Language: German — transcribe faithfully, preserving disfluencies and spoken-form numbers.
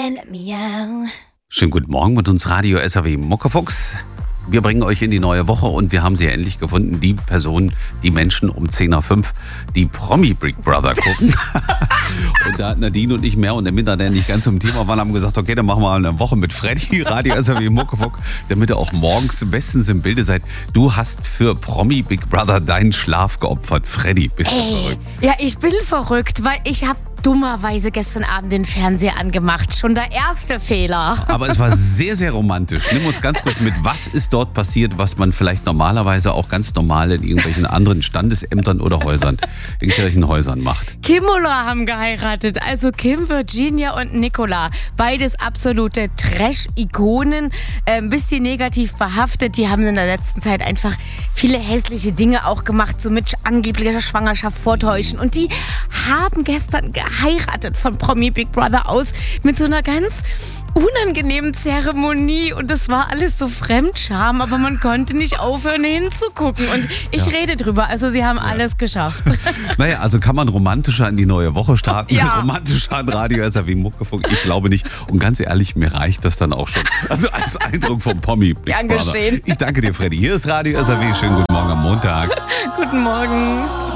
and miau. Schönen guten Morgen mit uns Radio S R W Muckefuchs. Wir bringen euch in die neue Woche und wir haben sie ja endlich gefunden, die Personen, die Menschen um zehn nach fünf, die Promi Big Brother gucken. Und da hat Nadine und ich mehr und der Mittag, der nicht ganz zum Thema waren, haben gesagt, okay, dann machen wir mal eine Woche mit Freddy, Radio S R W Muckefuchs, damit ihr auch morgens bestens im Bilde seid. Du hast für Promi Big Brother deinen Schlaf geopfert. Freddy, bist du Ey, verrückt? ja, ich bin verrückt, weil ich habe dummerweise gestern Abend den Fernseher angemacht. Schon der erste Fehler. Aber es war sehr, sehr romantisch. Nimm uns ganz kurz mit, was ist dort passiert, was man vielleicht normalerweise auch ganz normal in irgendwelchen anderen Standesämtern oder Häusern, in Kirchenhäusern macht. Kim und Noah haben geheiratet. Also Kim, Virginia und Nicola. Beides absolute Trash-Ikonen. Äh, ein bisschen negativ behaftet. Die haben in der letzten Zeit einfach viele hässliche Dinge auch gemacht, so mit angeblicher Schwangerschaft vortäuschen. Und die haben gestern geheiratet von Promi Big Brother aus mit so einer ganz unangenehmen Zeremonie und das war alles so Fremdscham, aber man konnte nicht aufhören hinzugucken und ich Ja. rede drüber, also sie haben ja. alles geschafft. Naja, also kann man romantischer in die neue Woche starten, Ja. romantischer an Radio S R W Muckefuck, ich glaube nicht. Und ganz ehrlich, mir reicht das dann auch schon. Also als Eindruck vom Promi Big Gern Brother. geschehen. Ich danke dir, Freddy. Hier ist Radio S R W. Schönen guten Morgen am Montag. Guten Morgen.